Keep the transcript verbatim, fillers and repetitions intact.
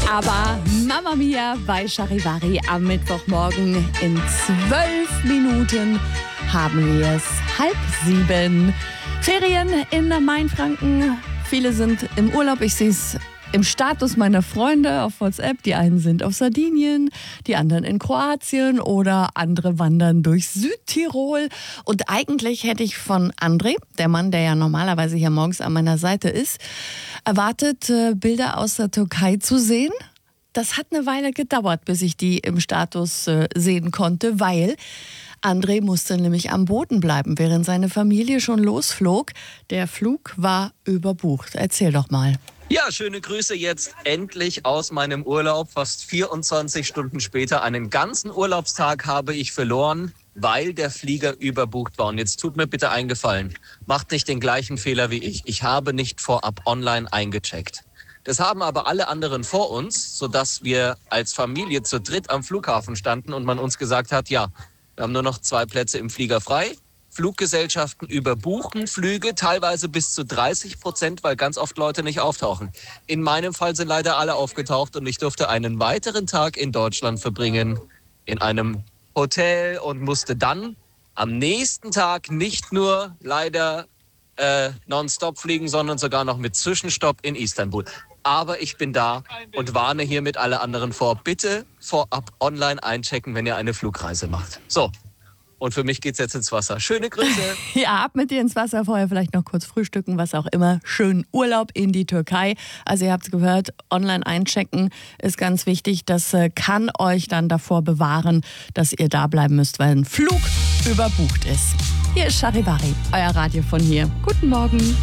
Aber Mamma Mia bei Charivari am Mittwochmorgen. In zwölf Minuten haben wir es. Halb sieben. Ferien in Mainfranken. Viele sind im Urlaub. Ich sehe es im Status meiner Freunde auf WhatsApp. Die einen sind auf Sardinien, die anderen in Kroatien oder andere wandern durch Südtirol. Und eigentlich hätte ich von André, der Mann, der ja normalerweise hier morgens an meiner Seite ist, erwartet, Bilder aus der Türkei zu sehen. Das hat eine Weile gedauert, bis ich die im Status sehen konnte, weil André musste nämlich am Boden bleiben, während seine Familie schon losflog. Der Flug war überbucht. Erzähl doch mal. Ja, schöne Grüße jetzt endlich aus meinem Urlaub. Fast vierundzwanzig Stunden später, einen ganzen Urlaubstag habe ich verloren, weil der Flieger überbucht war. Und jetzt tut mir bitte einen Gefallen. Macht nicht den gleichen Fehler wie ich. Ich habe nicht vorab online eingecheckt. Das haben aber alle anderen vor uns, sodass wir als Familie zu dritt am Flughafen standen und man uns gesagt hat, ja, wir haben nur noch zwei Plätze im Flieger frei. Fluggesellschaften überbuchen Flüge, teilweise bis zu dreißig Prozent, weil ganz oft Leute nicht auftauchen. In meinem Fall sind leider alle aufgetaucht und ich durfte einen weiteren Tag in Deutschland verbringen, in einem Hotel, und musste dann am nächsten Tag nicht nur leider äh, nonstop fliegen, sondern sogar noch mit Zwischenstopp in Istanbul. Aber ich bin da und warne hiermit alle anderen vor. Bitte vorab online einchecken, wenn ihr eine Flugreise macht. So. Und für mich geht's jetzt ins Wasser. Schöne Grüße. Ja, ab mit dir ins Wasser, vorher vielleicht noch kurz frühstücken, was auch immer. Schönen Urlaub in die Türkei. Also ihr habt es gehört, online einchecken ist ganz wichtig. Das kann euch dann davor bewahren, dass ihr da bleiben müsst, weil ein Flug überbucht ist. Hier ist Charivari, euer Radio von hier. Guten Morgen.